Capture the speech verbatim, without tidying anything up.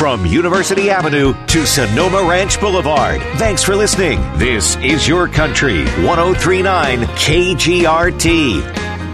From University Avenue to Sonoma Ranch Boulevard. Thanks for listening. This is Your Country, one oh three point nine K G R T.